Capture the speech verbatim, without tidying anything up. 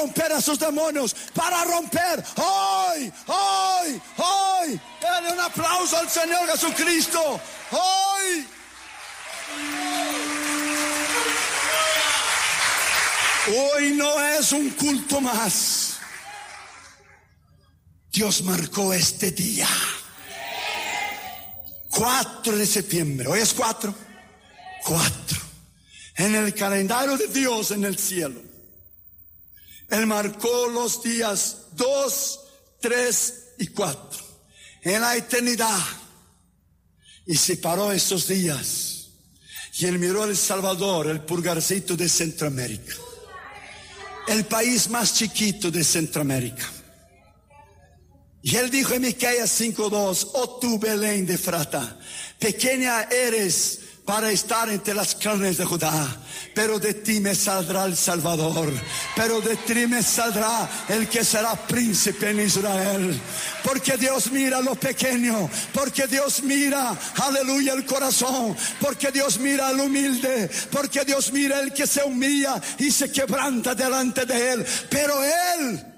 romper a sus demonios, para romper hoy, hoy, hoy. Dale un aplauso al Señor Jesucristo. Hoy. Hoy no es un culto más. Dios marcó este día. cuatro de septiembre. Hoy es cuatro. cuatro. En el calendario de Dios en el cielo. Él marcó los días dos, tres y cuatro. En la eternidad. Y separó esos días. Y él miró a El Salvador, el pulgarcito de Centroamérica. El país más chiquito de Centroamérica. Y él dijo en Miqueas cinco dos, oh tú Belén de Efrata, pequeña eres para estar entre las carnes de Judá, pero de ti me saldrá el Salvador, pero de ti me saldrá el que será príncipe en Israel. Porque Dios mira lo pequeño, porque Dios mira, aleluya, el corazón, porque Dios mira al humilde, porque Dios mira el que se humilla y se quebranta delante de él. Pero él